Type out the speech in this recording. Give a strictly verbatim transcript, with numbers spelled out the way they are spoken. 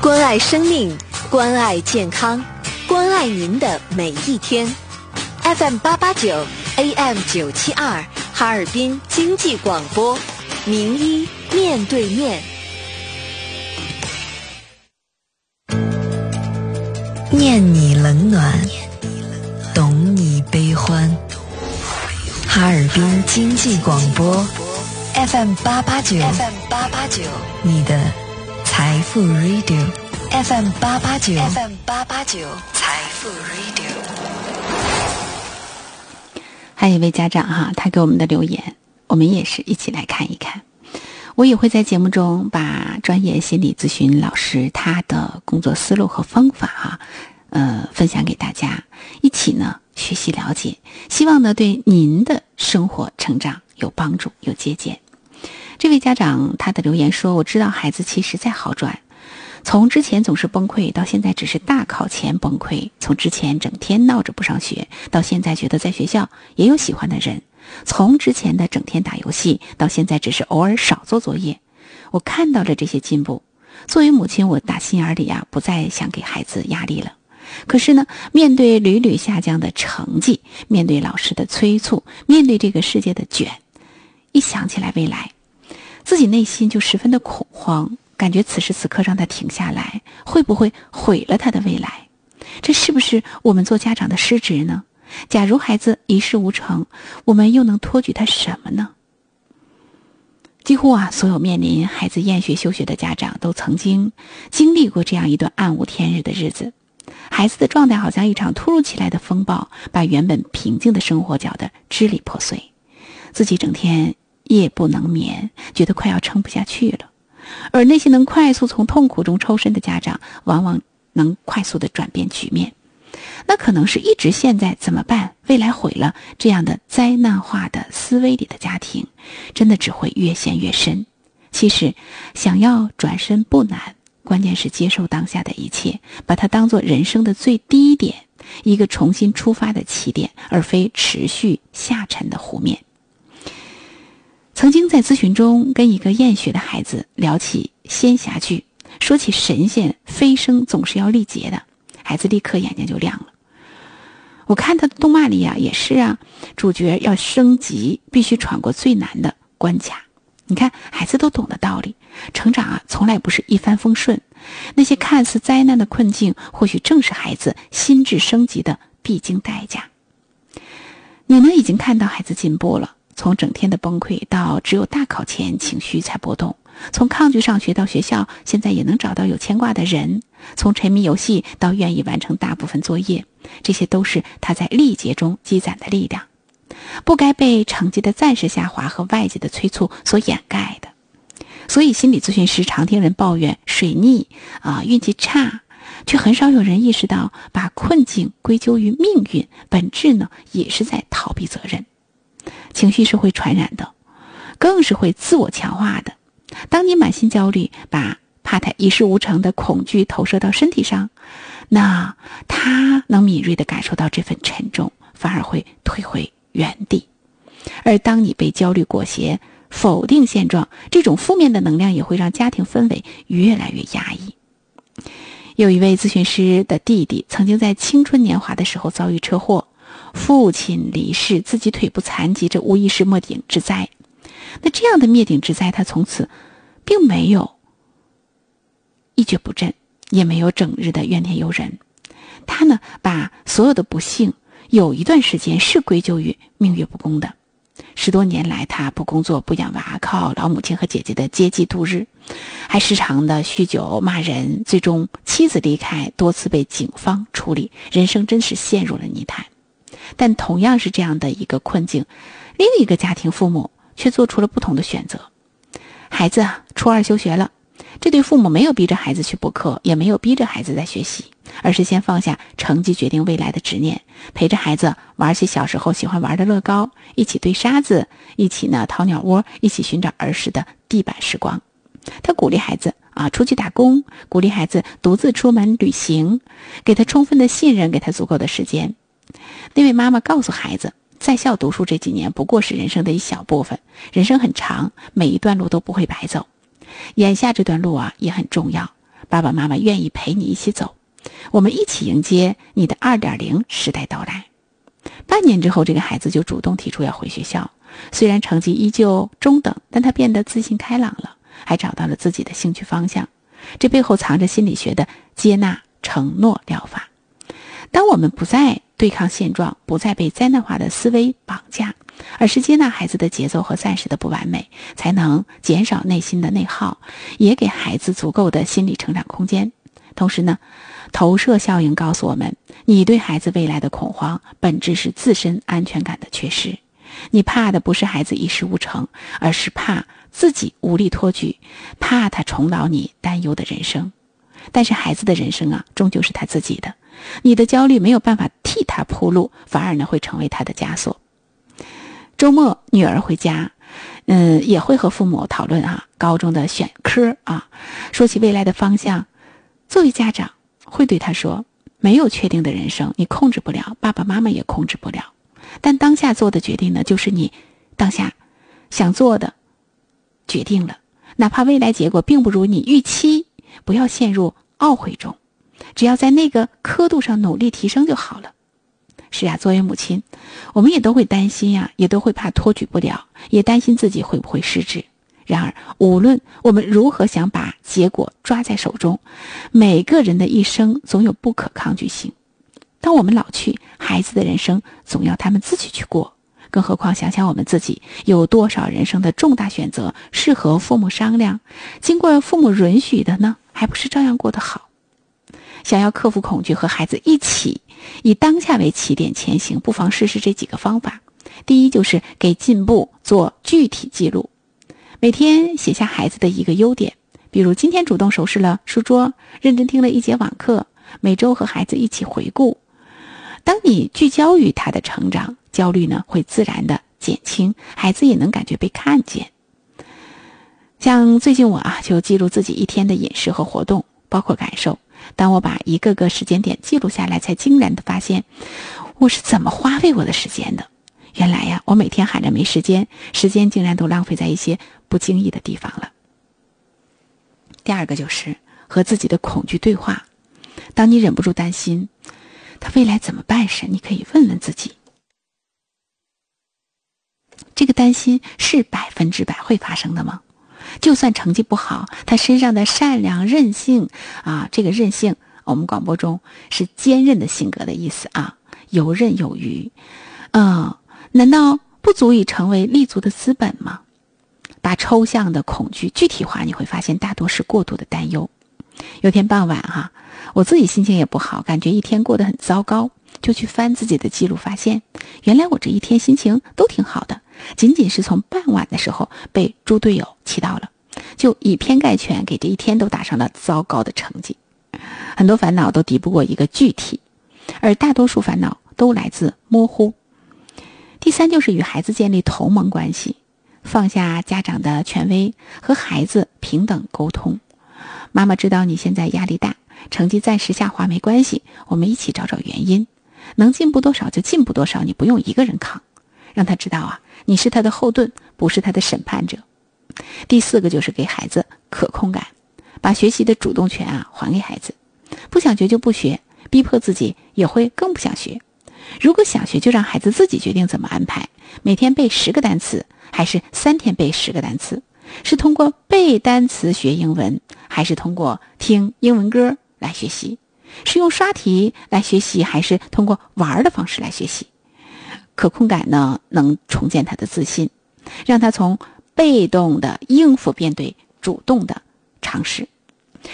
关爱生命，关爱健康，关爱您的每一天。F M 八八九 A M 九七二，哈尔滨经济广播，名医面对面。 念你冷暖，懂你悲欢。哈尔滨经济广播 F M 八八九 F M 八八九，你的财富 Radio F M 八八九 F M 八八九财富 Radio。 还有一位家长哈，他给我们的留言，我们也是一起来看一看。我也会在节目中把专业心理咨询老师他的工作思路和方法哈，呃，分享给大家，一起呢学习了解，希望呢对您的生活成长有帮助有借鉴。这位家长他的留言说，我知道孩子其实在好转，从之前总是崩溃到现在只是大考前崩溃，从之前整天闹着不上学到现在觉得在学校也有喜欢的人，从之前的整天打游戏到现在只是偶尔少做作业。我看到了这些进步，作为母亲我打心眼里啊不再想给孩子压力了。可是呢，面对屡屡下降的成绩，面对老师的催促，面对这个世界的卷，一想起来未来，自己内心就十分的恐慌，感觉此时此刻让他停下来，会不会毁了他的未来？这是不是我们做家长的失职呢？假如孩子一事无成，我们又能托举他什么呢？几乎啊，所有面临孩子厌学休学的家长都曾经经历过这样一段暗无天日的日子。孩子的状态好像一场突如其来的风暴，把原本平静的生活搅得支离破碎，自己整天夜不能眠，觉得快要撑不下去了。而那些能快速从痛苦中抽身的家长，往往能快速地转变局面。那可能是一直现在怎么办，未来毁了这样的灾难化的思维里的家庭，真的只会越陷越深。其实想要转身不难，关键是接受当下的一切，把它当作人生的最低点，一个重新出发的起点，而非持续下沉的湖面。曾经在咨询中跟一个厌学的孩子聊起仙侠剧，说起神仙飞升总是要历劫的，孩子立刻眼睛就亮了。我看他的动漫里啊，也是啊，主角要升级必须闯过最难的关卡。你看孩子都懂的道理，成长啊从来不是一帆风顺，那些看似灾难的困境，或许正是孩子心智升级的必经代价。你呢已经看到孩子进步了，从整天的崩溃到只有大考前情绪才波动，从抗拒上学到学校现在也能找到有牵挂的人，从沉迷游戏到愿意完成大部分作业，这些都是他在历劫中积攒的力量，不该被成绩的暂时下滑和外界的催促所掩盖的。所以心理咨询师常听人抱怨水逆啊、运气差，却很少有人意识到把困境归咎于命运，本质呢也是在逃避责任。情绪是会传染的，更是会自我强化的。当你满心焦虑，把怕他一事无成的恐惧投射到身体上，那他能敏锐地感受到这份沉重，反而会退回原地。而当你被焦虑裹挟，否定现状，这种负面的能量也会让家庭氛围越来越压抑。有一位咨询师的弟弟曾经在青春年华的时候遭遇车祸，父亲离世，自己腿部残疾，这无疑是灭顶之灾。那这样的灭顶之灾，他从此并没有一蹶不振，也没有整日的怨天尤人。他呢，把所有的不幸有一段时间是归咎于命运不公的。十多年来，他不工作不养娃，靠老母亲和姐姐的接济度日，还时常的酗酒骂人，最终妻子离开，多次被警方处理，人生真是陷入了泥潭。但同样是这样的一个困境，另一个家庭父母却做出了不同的选择。孩子初二休学了，这对父母没有逼着孩子去补课，也没有逼着孩子在学习，而是先放下成绩决定未来的执念，陪着孩子玩起小时候喜欢玩的乐高，一起堆沙子，一起呢掏鸟窝，一起寻找儿时的地板时光。他鼓励孩子啊出去打工，鼓励孩子独自出门旅行，给他充分的信任，给他足够的时间。那位妈妈告诉孩子，在校读书这几年不过是人生的一小部分，人生很长，每一段路都不会白走。眼下这段路啊也很重要， 爸爸妈妈愿意陪你一起走，我们一起迎接你的 二点零 时代到来。半年之后，这个孩子就主动提出要回学校，虽然成绩依旧中等，但他变得自信开朗了，还找到了自己的兴趣方向。这背后藏着心理学的接纳承诺疗法。当我们不再对抗现状，不再被灾难化的思维绑架，而是接纳孩子的节奏和暂时的不完美，才能减少内心的内耗，也给孩子足够的心理成长空间。同时呢，投射效应告诉我们，你对孩子未来的恐慌本质是自身安全感的缺失。你怕的不是孩子一事无成，而是怕自己无力托举，怕他重蹈你担忧的人生。但是孩子的人生啊，终究是他自己的，你的焦虑没有办法替他铺路，反而呢会成为他的枷锁。周末女儿回家，嗯，也会和父母讨论啊高中的选科啊，说起未来的方向。作为家长，会对他说，没有确定的人生，你控制不了，爸爸妈妈也控制不了。但当下做的决定呢，就是你当下想做的决定了，哪怕未来结果并不如你预期，不要陷入懊悔中，只要在那个刻度上努力提升就好了。是啊，作为母亲，我们也都会担心呀、啊，也都会怕托举不了，也担心自己会不会失职。然而，无论我们如何想把结果抓在手中，每个人的一生总有不可抗拒性。当我们老去，孩子的人生总要他们自己去过。更何况想想我们自己，有多少人生的重大选择是和父母商量，经过父母允许的呢？还不是照样过得好？想要克服恐惧，和孩子一起以当下为起点前行，不妨试试这几个方法。第一，就是给进步做具体记录，每天写下孩子的一个优点，比如今天主动收拾了书桌，认真听了一节网课，每周和孩子一起回顾。当你聚焦于他的成长，焦虑呢会自然的减轻，孩子也能感觉被看见。像最近我啊就记录自己一天的饮食和活动，包括感受。当我把一个个时间点记录下来，才惊然的发现我是怎么花费我的时间的。原来呀，我每天喊着没时间，时间竟然都浪费在一些不经意的地方了。第二个就是和自己的恐惧对话。当你忍不住担心他未来怎么办时，你可以问问自己，这个担心是百分之百会发生的吗？就算成绩不好，他身上的善良韧性啊，这个韧性我们广播中是坚韧的性格的意思啊，游刃有余，嗯，难道不足以成为立足的资本吗？把抽象的恐惧具体化，你会发现大多是过度的担忧。有天傍晚哈、啊，我自己心情也不好，感觉一天过得很糟糕，就去翻自己的记录，发现原来我这一天心情都挺好的，仅仅是从傍晚的时候被猪队友气到了，就以偏概全，给这一天都打上了糟糕的成绩。很多烦恼都敌不过一个具体，而大多数烦恼都来自模糊。第三，就是与孩子建立同盟关系，放下家长的权威，和孩子平等沟通。妈妈知道你现在压力大，成绩暂时下滑没关系，我们一起找找原因，能进步多少就进步多少，你不用一个人扛。让他知道啊，你是他的后盾，不是他的审判者。第四个就是给孩子可控感，把学习的主动权啊还给孩子。不想学就不学，逼迫自己也会更不想学。如果想学，就让孩子自己决定怎么安排，每天背十个单词，还是三天背十个单词？是通过背单词学英文，还是通过听英文歌来学习？是用刷题来学习，还是通过玩的方式来学习？可控感呢，能重建他的自信，让他从被动的应付变对主动的尝试。